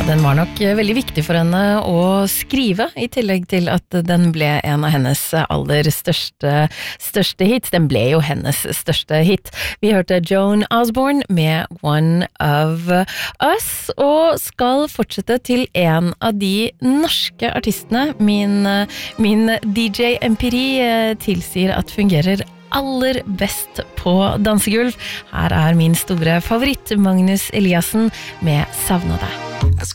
Den var nok veldig viktig for henne å skrive, I tillegg til at den ble en av hennes aller største hits. Den ble jo hennes største hit. Vi hørte Joan Osborne med One of Us, og skal fortsette til en av de norske artistene min DJ-empiri tilsier at fungerer aller best på dansegulv. Her min store favoritt, Magnus Eliassen med Savna deg.